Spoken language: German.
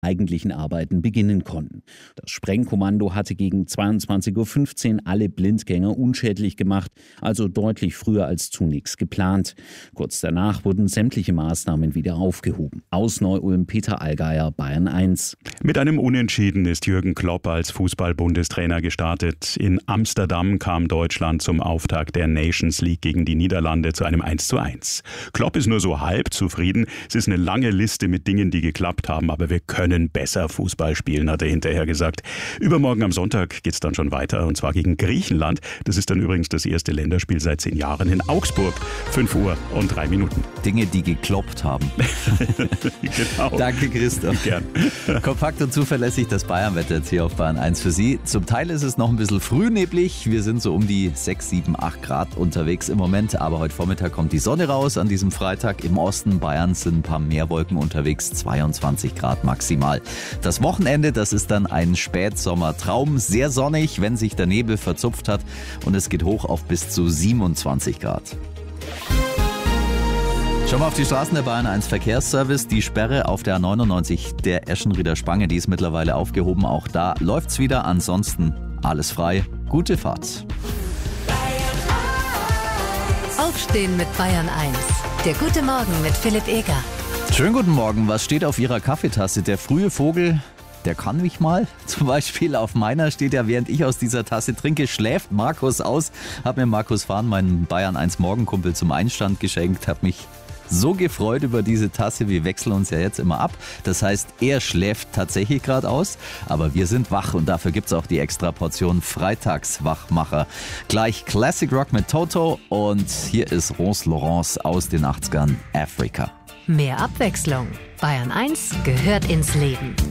eigentlichen Arbeiten beginnen konnten. Das Sprengkommando hatte gegen 22:15 Uhr alle Blindgänger unschädlich gemacht, also deutlich früher als zunächst geplant. Kurz danach wurden sämtliche Maßnahmen wieder aufgehoben. Aus Neu-Ulm Peter Allgeier, Bayern 1. Mit einem Unentschieden ist Jürgen Klopp als Fußball-Bundestrainer gestartet. In Amsterdam kam Deutschland zum Auftakt der Nations League gegen die Niederlande zu einem 1:1. Klopp ist nur so halb zufrieden. Es ist eine lange Liste mit Dingen, die geklappt haben, aber wir können besser Fußball spielen, hat er hinterher gesagt. Übermorgen am Sonntag geht es dann schon weiter, und zwar gegen Griechenland. Das ist dann übrigens das erste Länderspiel seit 10 Jahren in Augsburg. 5:03 Dinge, die gekloppt haben. Genau. Danke, Christoph. Gern. Kompakt und zuverlässig das Bayern-Wetter jetzt hier auf Bayern 1 für Sie. Zum Teil ist es noch ein bisschen früh neblig. Wir sind so um die 6, 7, 8 Grad unterwegs im Moment. Aber heute Vormittag kommt die Sonne raus an diesem Freitag. Im Osten Bayerns sind ein paar mehr Wolken unterwegs. 22 Grad maximal. Das Wochenende, das ist dann ein Spätsommertraum. Sehr sonnig, wenn sich der Nebel verzupft hat. Und es geht hoch auf bis zu 27 Grad. Schauen wir auf die Straßen der Bayern 1 Verkehrsservice. Die Sperre auf der A99 der Eschenrieder Spange, die ist mittlerweile aufgehoben. Auch da läuft's wieder. Ansonsten alles frei. Gute Fahrt. Aufstehen mit Bayern 1. Der gute Morgen mit Philipp Eger. Schönen guten Morgen. Was steht auf Ihrer Kaffeetasse? Der frühe Vogel, der kann mich mal. Zum Beispiel auf meiner steht ja, während ich aus dieser Tasse trinke, schläft Markus aus. Hab mir Markus Fahn, meinen Bayern 1 Morgenkumpel, zum Einstand geschenkt. Hab mich so gefreut über diese Tasse. Wir wechseln uns ja jetzt immer ab. Das heißt, er schläft tatsächlich gerade aus, aber wir sind wach und dafür gibt's auch die extra Portion Freitagswachmacher. Gleich Classic Rock mit Toto und hier ist Rose Laurence aus den 80ern, Africa. Mehr Abwechslung. Bayern 1 gehört ins Leben.